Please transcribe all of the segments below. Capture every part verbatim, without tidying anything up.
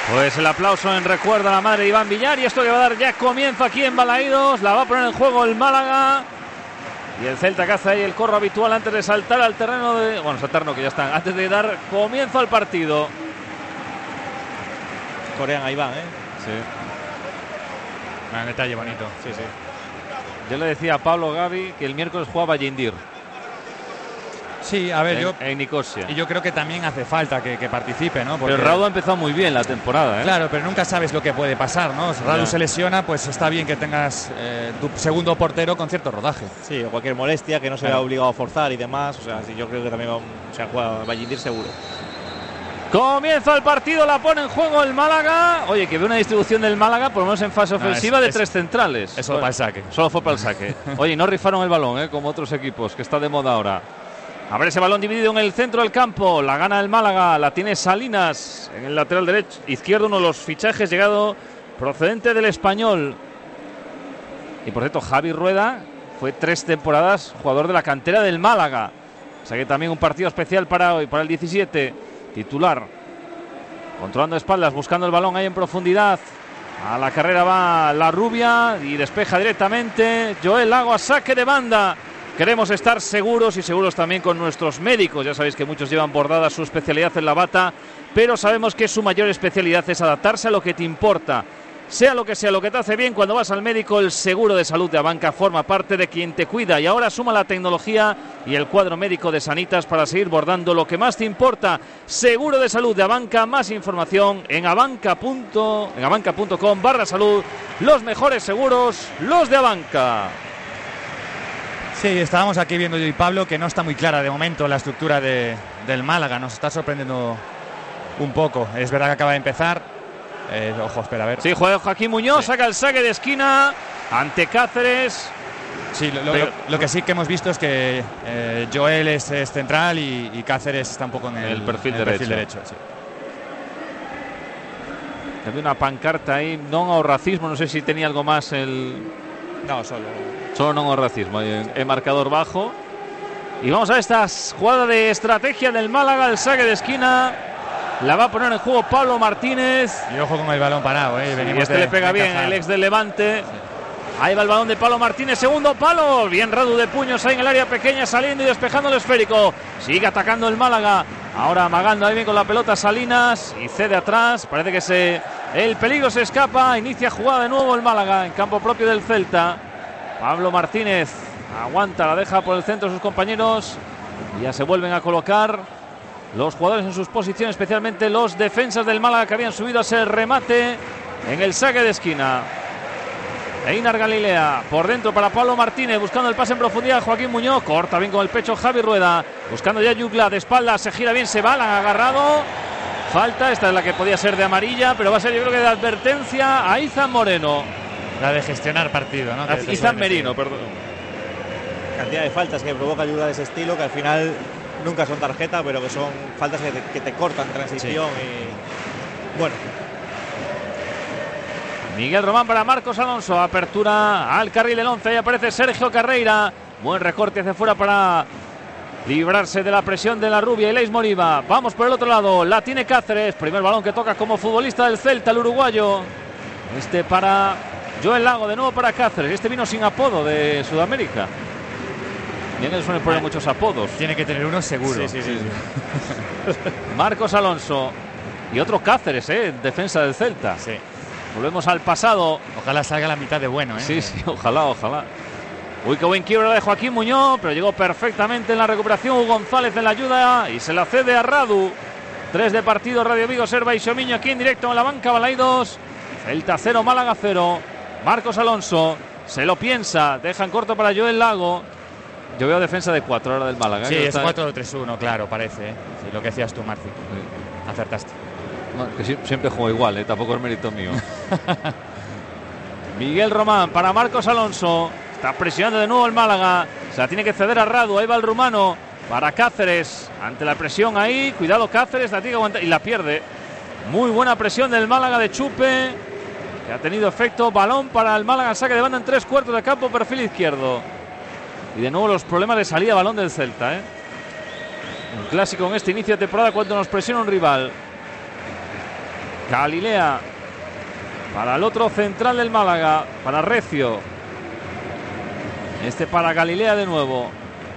Pues el aplauso en recuerdo a la madre de Iván Villar, y esto que va a dar ya comienzo aquí en Balaídos. La va a poner en juego el Málaga. Y el Celta que hace ahí el corro habitual antes de saltar al terreno de... Bueno, saltar no, que ya están. Antes de dar comienzo al partido. Corean a Iván, ¿eh? Sí. Un detalle bonito. Sí, sí. Yo le decía a Pablo Gavi que el miércoles jugaba Yendir. Sí, a ver, en, yo... En Nicosia. Y yo creo que también hace falta que, que participe, ¿no? Porque pero Radu ha empezado muy bien la temporada, ¿eh? Claro, pero nunca sabes lo que puede pasar, ¿no? Si Radu se lesiona, pues está bien que tengas eh, tu segundo portero con cierto rodaje. Sí, o cualquier molestia, que no se vea obligado a forzar y demás. O sea, sí, yo creo que también va, o sea, juega Vallindir seguro. Comienza el partido, la pone en juego el Málaga. Oye, que ve una distribución del Málaga, por lo menos en fase ofensiva, no, es, de es, tres centrales. Es solo para el saque. Solo fue para el saque. Oye, no rifaron el balón, ¿eh? Como otros equipos, que está de moda ahora. A ver ese balón dividido en el centro del campo. La gana el Málaga, la tiene Salinas en el lateral derecho. Izquierdo, uno de los fichajes llegado procedente del Español. Y por cierto, Javi Rueda fue tres temporadas jugador de la cantera del Málaga. O sea que también un partido especial para hoy, para el diecisiete. Titular. Controlando espaldas, buscando el balón ahí en profundidad. A la carrera va la rubia y despeja directamente. Joel Lago a saque de banda. Queremos estar seguros y seguros también con nuestros médicos. Ya sabéis que muchos llevan bordada su especialidad en la bata, pero sabemos que su mayor especialidad es adaptarse a lo que te importa. Sea lo que sea lo que te hace bien, cuando vas al médico, el seguro de salud de Abanca forma parte de quien te cuida. Y ahora suma la tecnología y el cuadro médico de Sanitas para seguir bordando lo que más te importa. Seguro de salud de Abanca. Más información en abanca punto com barra salud. Los mejores seguros, los de Abanca. Sí, estábamos aquí viendo yo y Pablo que no está muy clara de momento la estructura de, del Málaga. Nos está sorprendiendo un poco. Es verdad que acaba de empezar. Eh, ojo, espera, a ver. Sí, juega Joaquín Muñoz, sí. Saca el saque de esquina ante Cáceres. Sí, lo, lo, Pero, lo que sí que hemos visto es que eh, Joel es, es central y, y Cáceres está un poco en el, el perfil en el derecho. Perfil derecho sí. Hay una pancarta ahí, no ao racismo, no sé si tenía algo más el... No, solo... Solo no ao racismo, en, en marcador bajo. Y vamos a esta jugada de estrategia del Málaga, el saque de esquina. La va a poner en juego Pablo Martínez. Y ojo con el balón parado, ¿eh? Sí, y este de, le pega bien, el ex del Levante. Sí. Ahí va el balón de Pablo Martínez, segundo palo. Bien Radu de puños ahí en el área pequeña, saliendo y despejando el esférico. Sigue atacando el Málaga. Ahora amagando ahí bien con la pelota Salinas. Y cede atrás. Parece que se el peligro se escapa. Inicia jugada de nuevo el Málaga en campo propio del Celta. Pablo Martínez aguanta, la deja por el centro sus compañeros. Y ya se vuelven a colocar los jugadores en sus posiciones, especialmente los defensas del Málaga que habían subido a ese remate en el saque de esquina. Einar Galilea por dentro para Pablo Martínez, buscando el pase en profundidad. Joaquín Muñoz corta bien con el pecho Javi Rueda, buscando ya Yugla de espalda, se gira bien, se va, la han agarrado. Falta, esta es la que podía ser de amarilla, pero va a ser yo creo que de advertencia a Izan Moreno. La de gestionar partido, ¿no? A Izan Merino, perdón. Cantidad de faltas que provoca Yugla de ese estilo, que al final nunca son tarjeta, pero que son faltas que te, que te cortan transición. Sí. Y bueno. Miguel Román para Marcos Alonso, apertura al carril del once, ahí aparece Sergio Carreira, buen recorte hacia afuera para librarse de la presión de la rubia y Leis Moriba. Vamos por el otro lado, la tiene Cáceres, primer balón que toca como futbolista del Celta, el uruguayo. Este para Joel Lago, de nuevo para Cáceres, este vino sin apodo de Sudamérica. Bien, le suelen poner muchos apodos. Tiene que tener uno seguro. Sí, sí, sí. sí. Marcos Alonso y otro Cáceres, ¿eh? Defensa del Celta. Sí. Volvemos al pasado. Ojalá salga la mitad de bueno, ¿eh? Sí, sí, ojalá, ojalá. Uy, qué buen quiebra de Joaquín Muñoz, pero llegó perfectamente en la recuperación Hugo González en la ayuda y se la cede a Radu. Tres de partido, Radio Vigo, Serva y Xomiño aquí en directo en la banca Balaídos. Celta cero, Málaga cero. Marcos Alonso se lo piensa, dejan corto para Joel Lago. Yo veo defensa de cuatro ahora del Málaga. Sí, ¿eh? es cuatro tres uno, claro, parece. ¿eh? Sí, lo que decías tú, Marci. Sí. Acertaste. No, que siempre juego igual, ¿eh? Tampoco es mérito mío. Miguel Román para Marcos Alonso. Está presionando de nuevo el Málaga. Se la tiene que ceder a Radu. Ahí va el rumano para Cáceres. Ante la presión ahí. Cuidado Cáceres. La tiene que aguantar y la pierde. Muy buena presión del Málaga de Chupe, que ha tenido efecto. Balón para el Málaga. Saque de banda en tres cuartos de campo. Perfil izquierdo. Y de nuevo los problemas de salida balón del Celta, ¿eh? Un clásico en este inicio de temporada cuando nos presiona un rival. Galilea para el otro central del Málaga, para Recio. Este para Galilea de nuevo.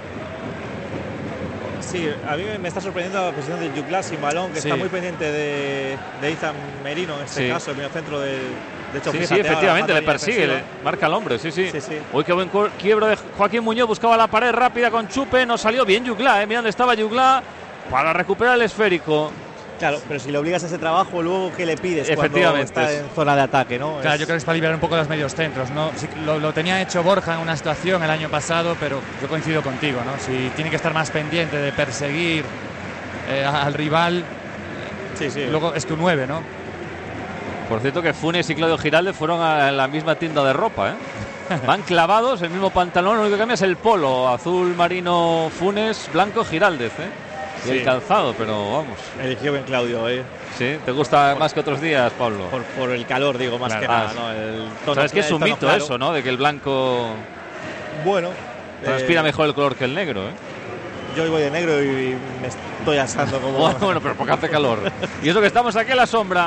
Sí, a mí me está sorprendiendo la posición de Jutgla sin balón, que sí. está muy pendiente de, de Izan Merino en este sí. caso, el medio centro del. De hecho, sí, fíjate, sí, efectivamente, le persigue, le marca al hombre, sí, sí. sí, sí. Uy, qué buen quiebro de Joaquín Muñoz, buscaba la pared rápida con Chupe, no salió bien Jutgla, eh, mira dónde estaba Jutgla para recuperar el esférico. Claro, pero si le obligas a ese trabajo, luego ¿qué le pides efectivamente cuando está en zona de ataque, ¿no? Claro, es... yo creo que es para liberar un poco los medios centros, ¿no? Sí, lo, lo tenía hecho Borja en una situación el año pasado, pero yo coincido contigo, ¿no? Si tiene que estar más pendiente de perseguir eh, al rival, sí, sí. luego es tu nueve, ¿no? Por cierto que Funes y Claudio Giralde fueron a la misma tienda de ropa, ¿eh? Van clavados, el mismo pantalón, lo único que cambia es el polo, azul marino Funes, blanco Giraldez, ¿eh? Y sí. el calzado, pero vamos. Eligió bien Claudio, ¿eh? Sí, ¿te gusta por, más que otros días, Pablo? Por, por el calor, digo, más claro. que nada, ¿no? El tono, ¿sabes que es un mito claro. eso, ¿no? De que el blanco bueno transpira eh, mejor el color que el negro, ¿eh? Yo voy de negro y me estoy asando como... bueno, pero porque hace calor. Y eso que estamos aquí a la sombra.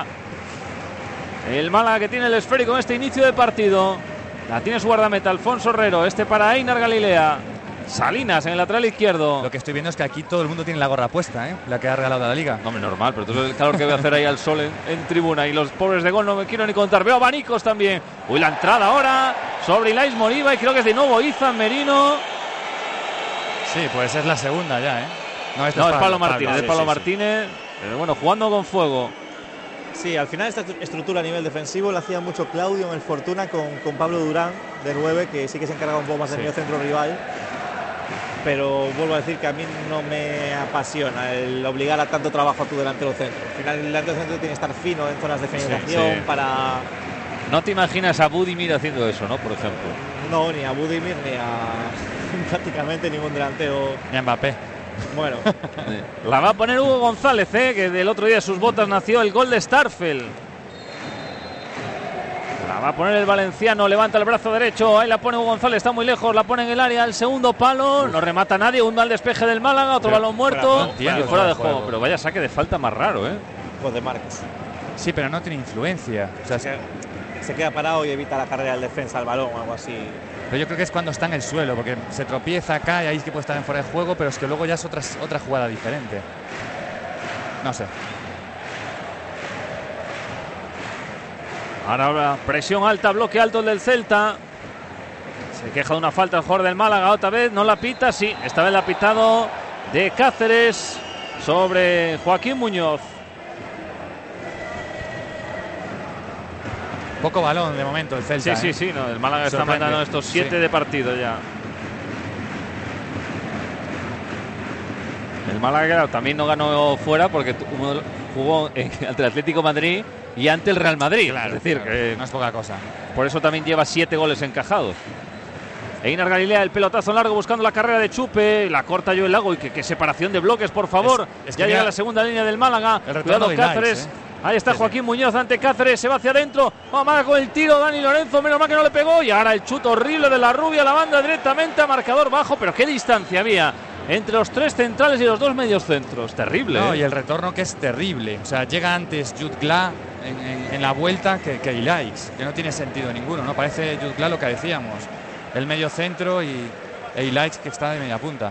El Málaga que tiene el esférico en este inicio de partido. La tiene su guardameta, Alfonso Herrero. Este para Einar Galilea. Salinas en el lateral izquierdo. Lo que estoy viendo es que aquí todo el mundo tiene la gorra puesta, ¿eh? La que ha regalado la Liga. No, normal, pero todo el calor que voy a hacer ahí al sol en, en tribuna. Y los pobres de gol no me quiero ni contar. Veo abanicos también. Uy, la entrada ahora sobre Ilais Moriba. Y creo que es de nuevo Izan Merino. Sí, pues es la segunda ya, ¿eh? No, es, no, es Pablo, Pablo Martínez. Pablo, es Pablo sí, Martínez. Sí. Pero bueno, jugando con fuego. Sí, al final esta estructura a nivel defensivo la hacía mucho Claudio en el Fortuna con, con Pablo Durán de nueve, que sí que se encargaba un poco más del sí. medio centro rival. Pero vuelvo a decir que a mí no me apasiona el obligar a tanto trabajo a tu delantero centro. Al final el delantero centro tiene que estar fino en zonas de finalización sí, sí. para... No te imaginas a Budimir haciendo eso, ¿no? Por ejemplo. No, ni a Budimir ni a prácticamente ningún delantero. Ni a Mbappé. Bueno. La va a poner Hugo González, ¿eh? Que del otro día de sus botas nació el gol de Starfel. La va a poner el valenciano, levanta el brazo derecho, ahí la pone Hugo González, está muy lejos, la pone en el área, el segundo palo, no remata nadie, un mal despeje del Málaga, otro pero, balón muerto, fuera, fuera, fuera de juego. juego. Pero vaya saque de falta más raro, ¿eh? Pues de Márquez. Sí, pero no tiene influencia. O sea, se, se queda parado y evita la carrera del defensa al balón o algo así. Pero yo creo que es cuando está en el suelo, porque se tropieza, cae, ahí es que puede estar en fuera de juego, pero es que luego ya es otra, otra jugada diferente. No sé. Ahora, ahora presión alta, bloque alto el del Celta. Se queja de una falta el jugador del Málaga otra vez, no la pita, sí, esta vez la ha pitado de Cáceres sobre Joaquín Muñoz. Poco balón de momento el Celta. Sí, ¿eh? sí, sí, no, el Málaga Sorprende. está mandando estos siete sí. de partido ya. El Málaga también no ganó fuera porque jugó ante el Atlético de Madrid y ante el Real Madrid. Claro, es decir, claro, que no es poca cosa. Por eso también lleva siete goles encajados. Einar Galilea, el pelotazo largo buscando la carrera de Chupe, la corta Joel Lago y que, que separación de bloques, por favor. Es, es ya llega la segunda línea del Málaga. Cuidado Cáceres. Likes, ¿eh? Ahí está Joaquín Muñoz ante Cáceres, se va hacia adentro, Málaga con el tiro, Dani Lorenzo, menos mal que no le pegó, y ahora el chute horrible de la rubia, la banda directamente a marcador bajo, pero qué distancia había entre los tres centrales y los dos medios centros, terrible. No, ¿eh? Y el retorno que es terrible, o sea, llega antes Jutgla en, en, en la vuelta que, que Ilais, que no tiene sentido ninguno, ¿no? Parece Jutgla lo que decíamos, el medio centro y e Ilais que está de media punta.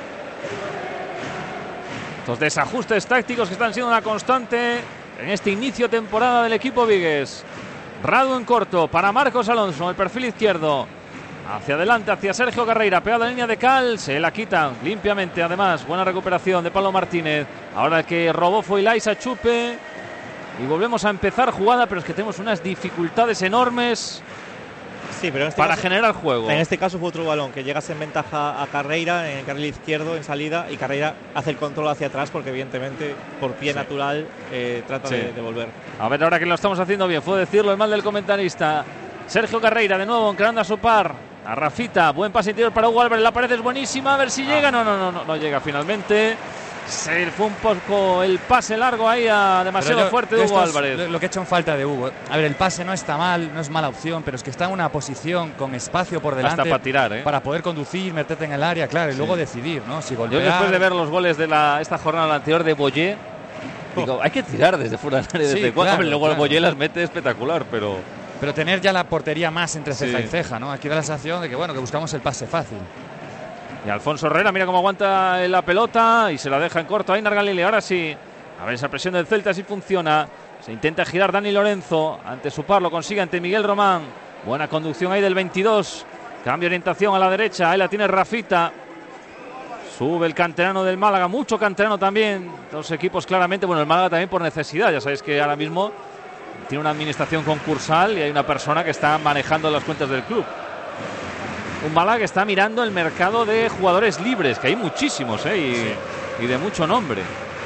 Estos desajustes tácticos que están siendo una constante en este inicio de temporada del equipo vigués. Radu en corto para Marcos Alonso, el perfil izquierdo. Hacia adelante, hacia Sergio Carreira, pegada la línea de Cal, se la quitan limpiamente. Además, buena recuperación de Pablo Martínez. Ahora el que robó fue Ilais a Chupe. Y volvemos a empezar jugada, pero es que tenemos unas dificultades enormes. Sí, pero en este para caso, generar juego. En este caso fue otro balón que llegase en ventaja a Carreira en el carril izquierdo en salida y Carreira hace el control hacia atrás porque evidentemente por pie sí. natural eh, trata sí. de, de volver. A ver, ahora que lo estamos haciendo bien, fue decirlo el mal del comentarista. Sergio Carreira de nuevo encarando a su par. A Rafita, buen pase interior para Hugo Álvarez, la pared es buenísima, a ver si ah. llega. No, no, no, no, no llega finalmente. Se fue un poco el pase largo ahí a demasiado yo, fuerte de Hugo Álvarez. Lo, lo que he hecho en falta de Hugo. A ver, el pase no está mal, no es mala opción, pero es que está en una posición con espacio por delante. Hasta para tirar, ¿eh? Para poder conducir, meterte en el área, claro, y sí. luego decidir, ¿no? Si golpear. Yo después de ver los goles de la, esta jornada anterior de Boyé, Digo, hay que tirar desde fuera del área. Sí, desde cuando. claro, Luego claro. el Boyelas mete espectacular, pero. Pero tener ya la portería más entre ceja Sí. y ceja, ¿no? Aquí da la sensación de que, bueno, que buscamos el pase fácil. Y Alfonso Herrera, mira cómo aguanta la pelota y se la deja en corto a Ainar Galilea. Ahora sí, a ver esa presión del Celta si funciona. Se intenta girar Dani Lorenzo. Ante su par lo consigue ante Miguel Román. Buena conducción ahí del veintidós. Cambio de orientación a la derecha. Ahí la tiene Rafita. Sube el canterano del Málaga. Mucho canterano también. Dos equipos claramente. Bueno, el Málaga también por necesidad. Ya sabéis que ahora mismo tiene una administración concursal y hay una persona que está manejando las cuentas del club. Un Málaga que está mirando el mercado de jugadores libres, que hay muchísimos, ¿eh? y, sí. y de mucho nombre.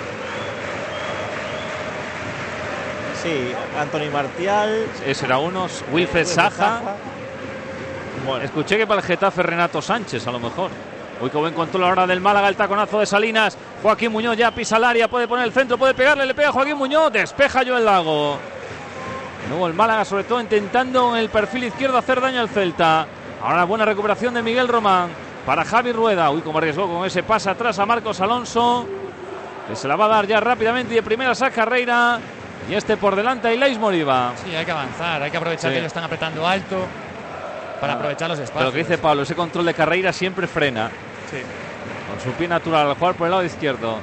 Sí, Anthony Martial. Ese era uno. Wilfred Saja. Bueno. Escuché que para el Getafe Renato Sánchez, a lo mejor. Uy, qué buen control ahora del Málaga, el taconazo de Salinas. Joaquín Muñoz ya pisa el área, puede poner el centro, puede pegarle, le pega Joaquín Muñoz, despeja Joel Lago. Luego el Málaga, sobre todo intentando en el perfil izquierdo hacer daño al Celta. Ahora buena recuperación de Miguel Román para Javi Rueda. Uy, cómo arriesgó con ese pase atrás a Marcos Alonso, que se la va a dar ya rápidamente y de primera saca Carreira. Y este por delante a Ilaix Moriba. Sí, hay que avanzar, hay que aprovechar Sí. que ellos están apretando alto para aprovechar los espacios. Pero lo que dice Pablo, ese control de Carreira siempre frena. Sí. Con su pie natural al jugar por el lado izquierdo.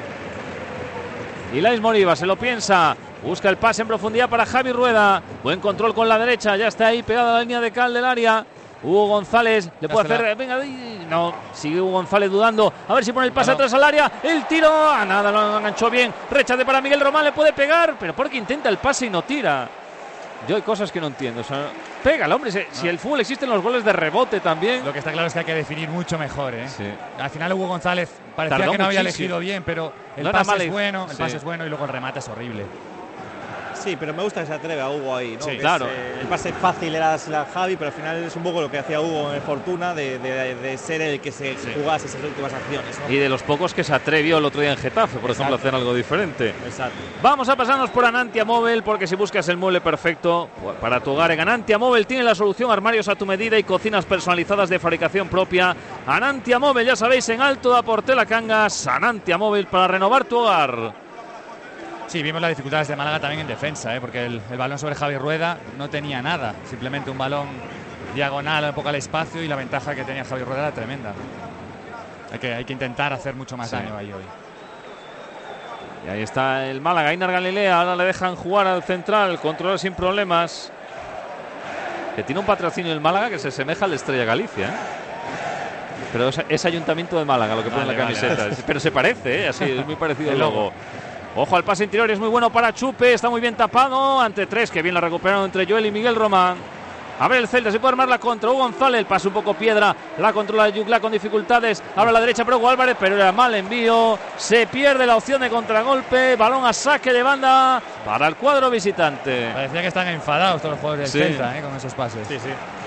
Ilaix Moriba se lo piensa. Busca el pase en profundidad para Javi Rueda. Buen control con la derecha. Ya está ahí pegada a la línea de cal del área. Hugo González le puede Dásela. hacer. Venga, no. Sigue Hugo González dudando. A ver si pone el pase No. atrás al área. El tiro. A nada, lo enganchó bien. Rechace para Miguel Román. Le puede pegar. Pero porque intenta el pase y no tira. Yo hay cosas que no entiendo. O sea, pégala, hombre. Si, no. si el fútbol existen los goles de rebote también. Lo que está claro es que hay que definir mucho mejor, ¿eh? Sí. Al final Hugo González parecía Tardó que no había muchísimo. elegido bien, pero el No era pase mala es idea. bueno, el Sí. pase es bueno y luego el remate es horrible. Sí, pero me gusta que se atreve a Hugo ahí, ¿no? Sí, Que claro. es, eh, el pase fácil era a Javi, pero al final es un poco lo que hacía Hugo en el Fortuna, de, de, de ser el que se Sí. jugase esas últimas acciones, ¿no? Y de los pocos que se atrevió el otro día en Getafe, por ejemplo, a hacer algo diferente. Exacto. Vamos a pasarnos por Anantia Móvil, porque si buscas el mueble perfecto para tu hogar en Anantia Móvil, tiene la solución: armarios a tu medida y cocinas personalizadas de fabricación propia. Anantia Móvil, ya sabéis, en Alto da Portela Cangas. Anantia Móvil para renovar tu hogar. Sí, vimos las dificultades de Málaga también en defensa, ¿eh? Porque el, el balón sobre Javi Rueda no tenía nada, simplemente un balón diagonal un poco al espacio y la ventaja que tenía Javi Rueda era tremenda. Hay que, hay que intentar hacer mucho más Sí. daño ahí hoy. Y ahí está el Málaga, Ainar Galilea. Ahora le dejan jugar al central, controlar sin problemas. Que tiene un patrocinio el Málaga que se asemeja al de Estrella Galicia, ¿eh? Pero es, es Ayuntamiento de Málaga lo que pone Vale, en la camiseta. vale. Pero se parece, ¿eh? Así, es muy parecido el El logo. logo. Ojo al pase interior, es muy bueno para Chupe. Está muy bien tapado ante tres, que bien la recuperaron entre Joel y Miguel Román. A ver el Celta, se puede armar la contra. Hugo González, el pase un poco piedra. La controla de Yugla con dificultades. Ahora a la derecha para Hugo Álvarez, pero era mal envío. Se pierde la opción de contragolpe. Balón a saque de banda para el cuadro visitante. Parecía que están enfadados todos los jugadores Sí. del Celta, ¿eh? Con esos pases. Sí, sí.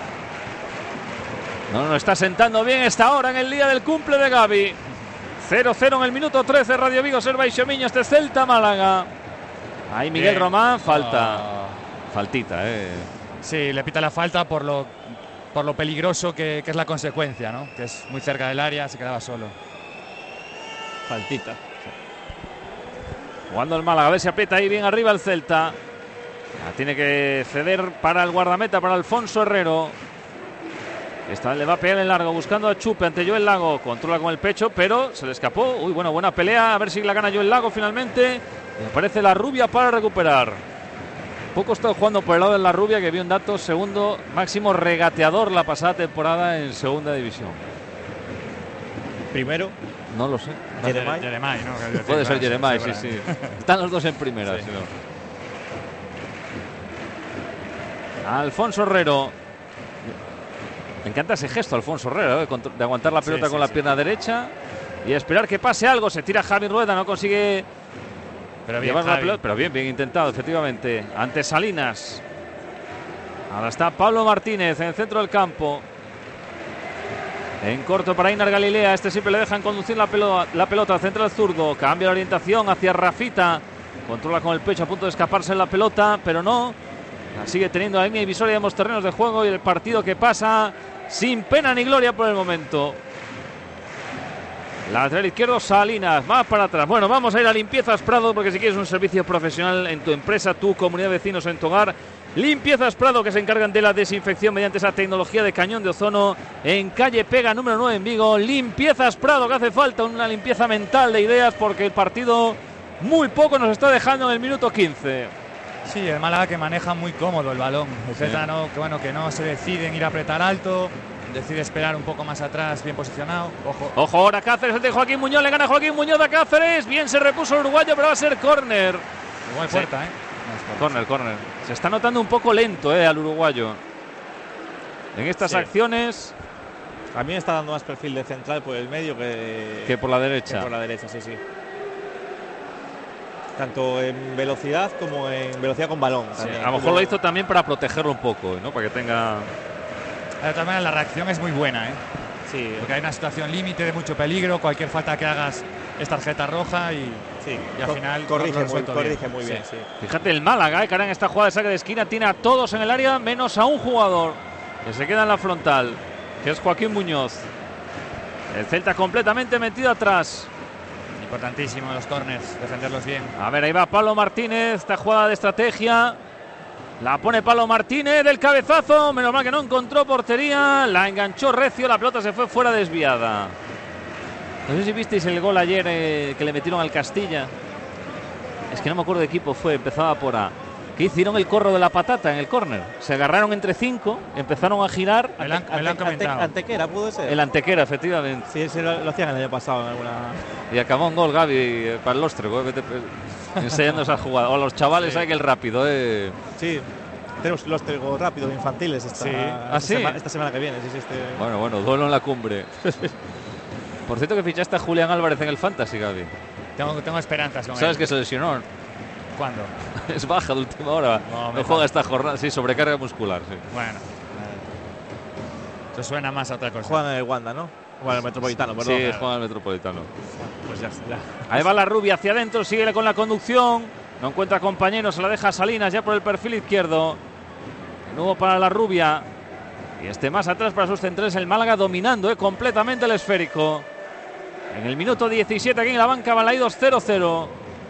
No, no está sentando bien esta hora en el día del cumple de Gavi. cero cero en el minuto trece, Radio Vigo, Serva y Xomiño, este Celta Málaga. Ahí Miguel Bien. Román, falta. Oh. Faltita, eh. Sí, le pita la falta por lo, por lo peligroso que, que es la consecuencia, ¿no? Que es muy cerca del área, se quedaba solo. Faltita. Jugando el Málaga, a ver si aprieta ahí bien arriba el Celta. Ya tiene que ceder para el guardameta, para Alfonso Herrero. Esta vez le va a pegar en largo, buscando a Chupe ante Joel Lago. Controla con el pecho, pero se le escapó. Uy, bueno, buena pelea. A ver si la gana Joel Lago finalmente. Y aparece la Rubia para recuperar. Poco está jugando por el lado de la Rubia, que vio un dato: segundo máximo regateador la pasada temporada en segunda división. Primero, No lo sé. Jeremai. Jeremai, ¿no? Que- Puede ser sí, Jeremai, sí, sí. seguramente. Están los dos en primera. Sí. Si no. Alfonso Herrero. Me encanta ese gesto, Alfonso Herrero, ¿eh? de aguantar la pelota Sí, con sí, la sí. pierna derecha y esperar que pase algo. Se tira Javi Rueda, no consigue Pero bien, llevar la Javi. pelota, pero bien, bien intentado, efectivamente. Ante Salinas. Ahora está Pablo Martínez en el centro del campo. En corto para Ainar Galilea. Este siempre le dejan conducir la pelota, la pelota al central zurdo. Cambia la orientación hacia Rafita. Controla con el pecho, a punto de escaparse la pelota, pero no. La sigue teniendo la línea divisoria de ambos terrenos de juego y el partido que pasa sin pena ni gloria por el momento. Lateral izquierdo, Salinas, más para atrás. Bueno, vamos a ir a Limpiezas Prado, porque si quieres un servicio profesional en tu empresa, tu comunidad de vecinos, en tu hogar, Limpiezas Prado, que se encargan de la desinfección mediante esa tecnología de cañón de ozono, en calle Pega número nueve en Vigo. Limpiezas Prado, que hace falta una limpieza mental de ideas, porque el partido muy poco nos está dejando en el minuto quince. Sí, el Málaga que maneja muy cómodo el balón. El Sí. Celta no, que bueno, que no se decide en ir a apretar alto, decide esperar un poco más atrás, bien posicionado. Ojo. Ojo ahora Cáceres, de Joaquín Muñoz, le gana Joaquín Muñoz a Cáceres. Bien se repuso el uruguayo, pero va a ser córner. Igual Sí. puerta, ¿eh? No es puerta. Córner, córner. Se está notando un poco lento eh, al uruguayo en estas Sí. acciones A mí me está dando más perfil de central por el medio que, que por la que derecha. por la derecha, sí, sí. Tanto en velocidad como en velocidad con balón. Sí, también. a lo mejor Como- lo hizo también para protegerlo un poco, ¿no? Para que tenga... De todas maneras, la reacción es muy buena, ¿eh? Sí, Porque hay una situación límite de mucho peligro, cualquier falta que hagas es tarjeta roja y, sí. y al Co- final corrige, lo muy, resuelto corrige bien. muy bien, Sí. sí. Fíjate el Málaga, ¿eh? Que ahora en esta jugada de saque de esquina tiene a todos en el área, menos a un jugador que se queda en la frontal, que es Joaquín Muñoz. El Celta completamente metido atrás. Importantísimo los corners, defenderlos bien. A ver, ahí va Pablo Martínez, esta jugada de estrategia. La pone Pablo Martínez del cabezazo, menos mal que no encontró portería, la enganchó recio, la pelota se fue fuera desviada. No sé si visteis el gol ayer eh, que le metieron al Castilla. Es que no me acuerdo de equipo fue, empezaba por A. Que hicieron el corro de la patata en el córner. Se agarraron entre cinco, empezaron a girar. Me lo han, me lo han Ante- comentado. Antequera, ¿pudo ser? El Antequera, efectivamente. Sí, ese lo, lo hacían el año pasado en alguna. Y acabó un gol Gaby eh, para el Lóstrego, eh, vete, eh, enseñando esa jugada. O los chavales, Sí. hay que el rápido, eh. Sí, tenemos los trigos rápidos infantiles esta, Sí. esta, ¿Ah, sí? sema- esta semana que viene. Sí, sí, este... Bueno, bueno, duelo en la cumbre. Por cierto, que fichaste a Julián Álvarez en el Fantasy, Gaby. Tengo, tengo esperanzas con ¿Sabes él. que se lesionó? ¿Cuándo? Es baja de última hora. No, No, me juega falta. esta jornada. Sí, sobrecarga muscular. Sí. Bueno. Eso suena más a otra cosa. Juegan en el Wanda, ¿no? Juegan en el Metropolitano, perdón. Sí, juega en el Metropolitano. Pues ya, ya. Ahí va la rubia hacia adentro, sigue con la conducción. No encuentra compañeros, se la deja Salinas ya por el perfil izquierdo. De nuevo para la rubia. Y este más atrás para sus centrales, el Málaga dominando eh, completamente el esférico. En el minuto diecisiete aquí en la banca, Balaídos cero cero.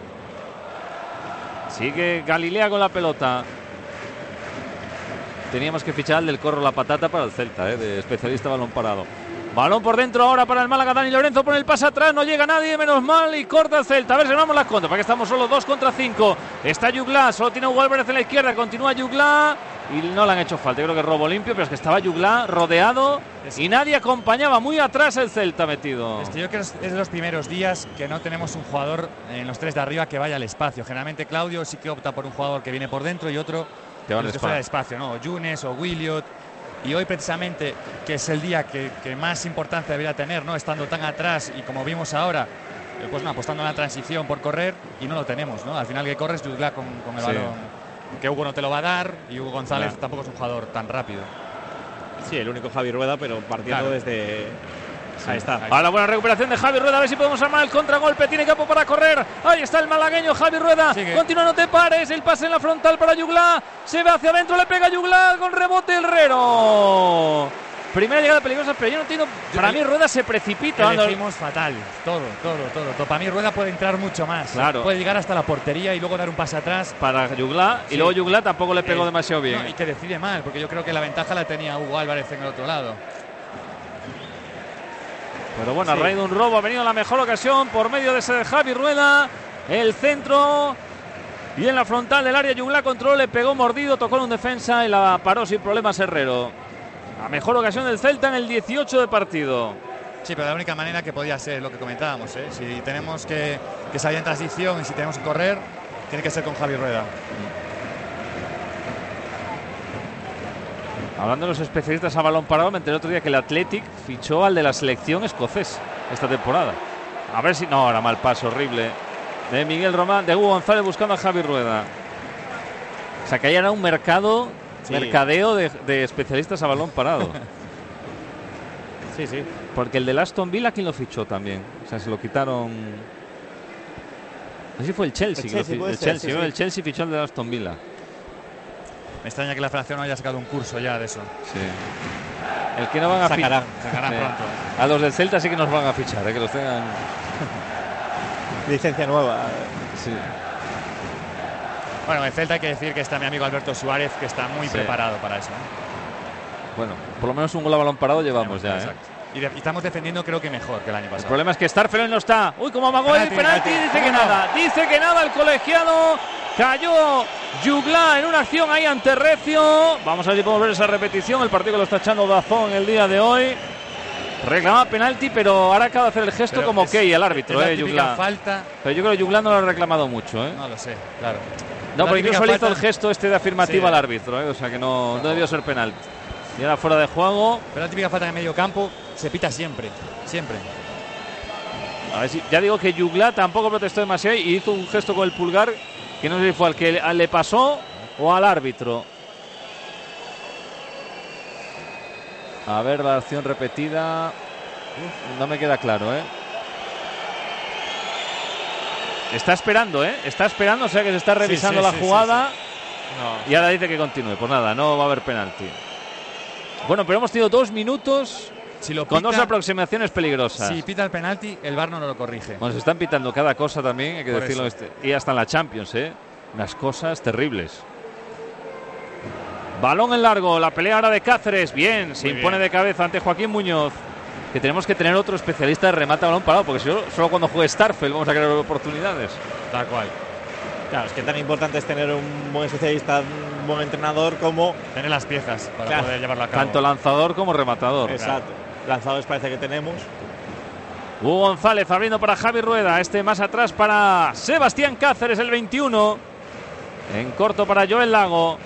Sigue Galilea con la pelota. Teníamos que fichar al del corro la patata para el Celta, eh, de especialista balón parado. Balón por dentro ahora para el Málaga. Dani Lorenzo pone el pase atrás, no llega nadie, menos mal, y corta el Celta. A ver si ganamos las contras, para que estamos solo dos contra cinco. Está Yugla, solo tiene Hugo Álvarez en la izquierda, continúa Yugla y no le han hecho falta. Yo creo que robo limpio, pero es que estaba Yugla rodeado y nadie acompañaba, muy atrás el Celta metido. Es que yo creo que es de los primeros días que no tenemos un jugador en los tres de arriba que vaya al espacio. Generalmente Claudio sí que opta por un jugador que viene por dentro y otro Que va al los que fuera al espacio, ¿no? O Yunes o Williot. Y hoy precisamente, que es el día que, que más importancia debería tener, ¿no? Estando tan atrás y como vimos ahora, eh, pues no, apostando en la transición por correr y no lo tenemos, ¿no? Al final que corres Yugla con, con el Sí. balón, que Hugo no te lo va a dar y Hugo González Claro. tampoco es un jugador tan rápido. Sí, el único Javi Rueda, pero partiendo Claro. desde. Ahí está. ahí. A la buena recuperación de Javi Rueda, a ver si podemos armar el contragolpe. Tiene campo para correr. Ahí está el malagueño Javi Rueda. Sigue. Continúa, no te pares. El pase en la frontal para Yugla. Se va hacia adentro, le pega Yugla con rebote Herrero. Primera llegada peligrosa, pero yo no entiendo. Para mí Rueda se precipita. dando- Elegimos fatal, todo, todo, todo, todo. Para mí Rueda puede entrar mucho más. Claro. Puede llegar hasta la portería y luego dar un pase atrás. Para Yugla. Y Sí. luego Yugla tampoco le pegó Eh, demasiado bien. No, y que decide mal, porque yo creo que la ventaja la tenía Hugo Álvarez en el otro lado. Pero bueno, a Sí. raíz de un robo ha venido la mejor ocasión por medio de ese de Javi Rueda. El centro. Y en la frontal del área Yugla controló, le pegó mordido, tocó en un defensa y la paró sin problemas Herrero. La mejor ocasión del Celta en el dieciocho de partido. Sí, pero la única manera que podía ser lo que comentábamos, ¿eh? Si tenemos que, que salir en transición y si tenemos que correr, tiene que ser con Javi Rueda. Hablando de los especialistas a balón parado, me enteré otro día que el Athletic fichó al de la selección escocés esta temporada. A ver si... No, ahora mal paso, horrible. De Miguel Román, de Hugo González buscando a Javi Rueda. O sea, que ahí era un mercado, Sí. mercadeo de, de especialistas a balón parado. Sí, sí. Porque el del Aston Villa, ¿quién lo fichó también? O sea, se lo quitaron... Así fue el Chelsea. El que lo Chelsea fi- puede el ser, Chelsea, sí, ¿no? sí. El Chelsea fichó al del Aston Villa. Me extraña que la Federación no haya sacado un curso ya de eso. Sí. El que no van a Sacarán. fichar. Sacarán Sí. pronto. A los del Celta sí que nos van a fichar, ¿eh? Que los tengan. Licencia nueva. Sí. Bueno, en Celta hay que decir que está mi amigo Alberto Suárez, que está muy Sí. preparado para eso. ¿eh? Bueno, por lo menos un gol a balón parado llevamos ya, ¿eh? Exacto. Y, de, y estamos defendiendo creo que mejor que el año El pasado. problema es que Starfelt no está. Uy, como amagó el Penalti, penalti. penalti. Dice que ¿Cómo no? nada. Dice que nada el colegiado. Cayó Jugla en una acción ahí ante Recio. Vamos a ver si podemos ver esa repetición. El partido que lo está echando Dazón el día de hoy. Reclama penalti, pero ahora acaba de hacer el gesto Pero como es- que el árbitro, es la eh, típica Jugla. falta. Pero yo creo que Jugla no lo ha reclamado mucho, ¿eh? No lo sé, claro. No, La pero incluso típica le hizo el falta- gesto este de afirmativa Sí. al árbitro, ¿eh? O sea que no, no debió ser penalti. Y ahora fuera de juego. Pero la típica falta en el medio campo se pita siempre, siempre. A ver si, ya digo que Jugla tampoco protestó demasiado y hizo un gesto con el pulgar que no sé si fue al que le, le pasó o al árbitro. A ver la acción repetida. Uf, no me queda claro, ¿eh? Está esperando, ¿eh? Está esperando, o sea que se está revisando sí, la sí, jugada. sí, No. Y ahora dice que continúe. Pues nada, no va a haber penalti. Bueno, pero hemos tenido dos minutos Si lo con pita, dos aproximaciones peligrosas. si pita el penalti, el V A R no lo corrige. Bueno, se están pitando cada cosa también, hay que Por decirlo. eso. Este, y hasta en la Champions, ¿eh? Unas cosas terribles. Balón en largo, la pelea ahora de Cáceres. Bien, se Muy impone bien. de cabeza ante Joaquín Muñoz. Que tenemos que tener otro especialista de remate a balón parado, porque si no, solo cuando juegue Starfelt vamos a crear oportunidades. Tal cual. Claro, es que tan importante es tener un buen especialista, un buen entrenador como. Tener las piezas para Claro. poder llevarlo a cabo. Tanto lanzador como rematador. Exacto. Lanzadores parece que tenemos. Hugo González abriendo para Javi Rueda. Este más atrás para Sebastián Cáceres, el veintiuno. En corto para Joel Lago.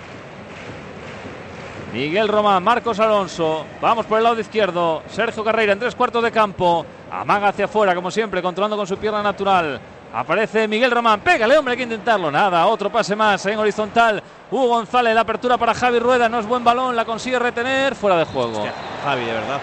Miguel Román, Marcos Alonso. Vamos por el lado izquierdo. Sergio Carreira en tres cuartos de campo. Amaga hacia afuera, como siempre, controlando con su pierna natural. Aparece Miguel Román. Pégale, hombre, hay que intentarlo. Nada, otro pase más en horizontal. Hugo González, la apertura para Javi Rueda. No es buen balón, la consigue retener. Fuera de juego. Hostia, Javi, de verdad.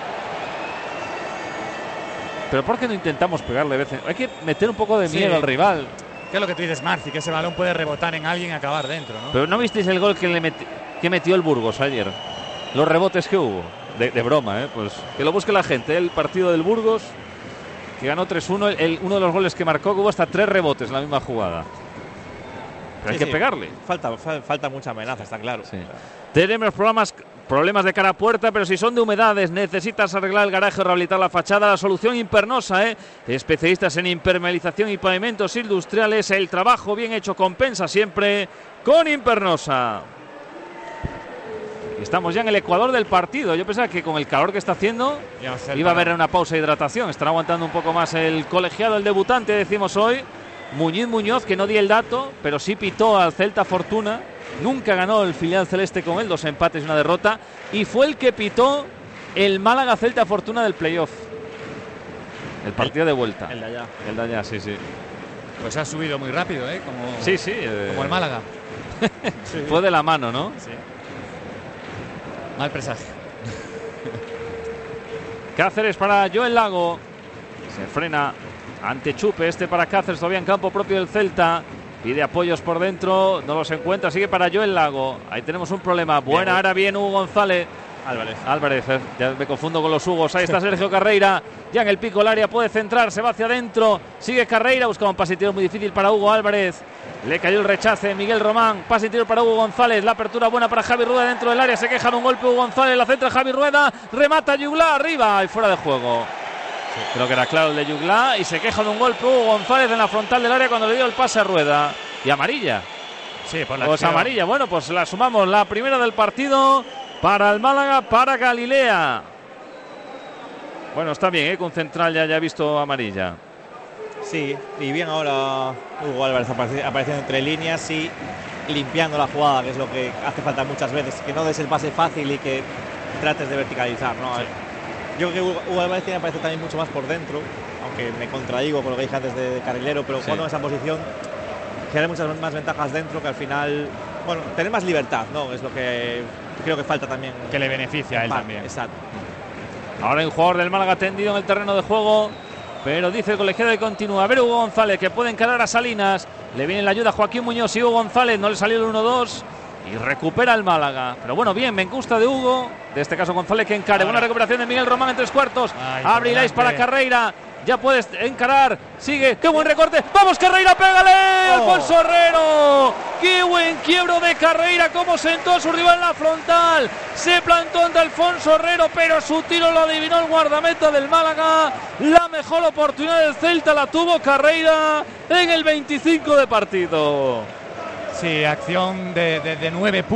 Pero ¿por qué no intentamos pegarle de vez en... Hay que meter un poco de Sí. miedo al rival. ¿Qué es lo que tú dices, Marci? Que ese balón puede rebotar en alguien y acabar dentro, ¿no? Pero ¿no visteis el gol que, le meti- que metió el Burgos ayer? Los rebotes que hubo. De, de broma, ¿eh? Pues que lo busque la gente. ¿eh? El partido del Burgos, que ganó tres uno. El, el- uno de los goles que marcó, que hubo hasta tres rebotes en la misma jugada. Pero hay Sí, que sí. pegarle. Falta, fa- falta mucha amenaza, está claro. Sí. Tenemos problemas, problemas de cara a puerta, pero si son de humedades, necesitas arreglar el garaje o rehabilitar la fachada, la solución Impernosa, ¿eh? Especialistas en impermeabilización y pavimentos industriales. El trabajo bien hecho compensa siempre con Impernosa. Y estamos ya en el ecuador del partido. Yo pensaba que con el calor que está haciendo Y vamos hacer iba a para- haber una pausa de hidratación. Estará aguantando un poco más el colegiado, el debutante, decimos hoy. Muñiz Muñoz, que no di el dato, pero sí pitó al Celta Fortuna. Nunca ganó el filial celeste con él, dos empates y una derrota. Y fue el que pitó el Málaga Celta Fortuna del playoff. El partido de vuelta. El de allá. El de allá, sí, sí. Pues ha subido muy rápido, ¿eh? Como, Sí, sí. eh, como el Málaga. Fue de la mano, ¿no? Sí. Mal presagio. Cáceres para Joel Lago. Se frena ante Chupe. Este para Cáceres, todavía en campo propio del Celta. Pide apoyos por dentro. No los encuentra. Sigue para Joel Lago. Ahí tenemos un problema. Buena, Bien. ahora bien Hugo González. Álvarez. Álvarez, eh, ya me confundo con los Hugos. Ahí está Sergio Carreira. Ya en el pico del área puede centrar. Se va hacia adentro. Sigue Carreira. Busca un pase interior muy difícil para Hugo Álvarez. Le cayó el rechace. Miguel Román. Pase interior para Hugo González. La apertura buena para Javi Rueda dentro del área. Se queja de un golpe Hugo González. La centra Javi Rueda. Remata Jugla arriba y fuera de juego. Creo que era claro el de Jugla. Y se queja de un golpe Hugo González en la frontal del área cuando le dio el pase a Rueda. Y amarilla. Sí, por la Pues acción. amarilla. Bueno, pues la sumamos. La primera del partido para el Málaga, para Galilea. Bueno, está bien, ¿eh? Con central ya haya visto amarilla. Sí, y bien ahora Hugo Álvarez apareci- apareciendo entre líneas y limpiando la jugada, que es lo que hace falta muchas veces. Que no des el pase fácil y que trates de verticalizar, ¿no? Yo creo que Hugo Hugo Álvarez tiene que aparecer también mucho más por dentro, aunque me contradigo con lo que dije antes de, de carrilero, pero Sí. jugando en esa posición genera muchas más ventajas dentro, que al final, bueno, tener más libertad, ¿no? Es lo que creo que falta también. Que le beneficia a él Parte, también. Exacto. Ahora hay un jugador del Málaga tendido en el terreno de juego, pero dice el colegiado que continúa. A ver Hugo González, que puede encarar a Salinas. Le viene la ayuda a Joaquín Muñoz y Hugo González. No le salió el uno dos. y recupera el Málaga. Pero bueno, bien, me gusta de Hugo, de este caso González que encare. Buena recuperación de Miguel Román en tres cuartos. Abre Ilais para Carreira. Ya puedes encarar, sigue, qué buen recorte, vamos Carreira, pégale, oh. Alfonso Herrero, qué buen quiebro de Carreira, cómo sentó a su rival en la frontal, se plantó ante Alfonso Herrero, pero su tiro lo adivinó el guardameta del Málaga, la mejor oportunidad del Celta la tuvo Carreira en el veinticinco de partido. Sí, acción de, de, de nueve puntos.